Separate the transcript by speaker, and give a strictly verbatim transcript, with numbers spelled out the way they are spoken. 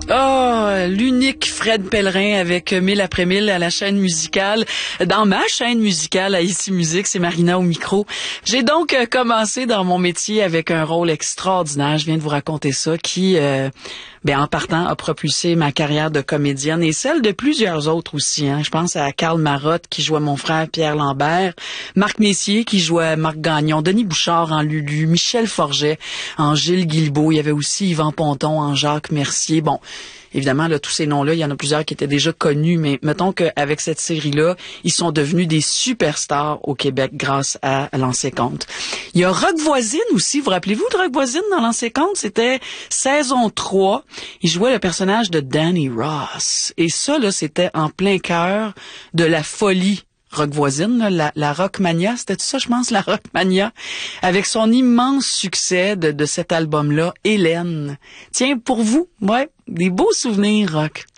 Speaker 1: Oh, l'unique Fred Pellerin avec Mille après mille à la chaîne musicale. Dans ma chaîne musicale à Ici Musique, c'est Marina au micro. J'ai donc commencé dans mon métier avec un rôle extraordinaire. Je viens de vous raconter ça, qui, euh, ben, en partant, a propulsé ma carrière de comédienne et celle de plusieurs autres aussi. Hein. Je pense à Karl Marotte qui jouait mon frère Pierre Lambert, Marc Messier qui jouait Marc Gagnon, Denis Bouchard en Lulu, Michel Forget en Gilles Guilbeault. Il y avait aussi Yvan Ponton en Jacques Mercier. Bon, évidemment, là, tous ces noms-là, il y en a plusieurs qui étaient déjà connus, mais mettons qu'avec cette série-là, ils sont devenus des superstars au Québec grâce à L'Ancien Compte. Il y a Rock Voisine aussi. Vous rappelez-vous de Rock Voisine dans L'Ancien Compte? C'était saison trois. Il jouait le personnage de Danny Ross. Et ça, là, c'était en plein cœur de la folie Rock Voisine, là, la, la Rockmania, c'était ça, je pense, la Rockmania, avec son immense succès de, de cet album-là, Hélène. Tiens, pour vous, ouais, des beaux souvenirs rock.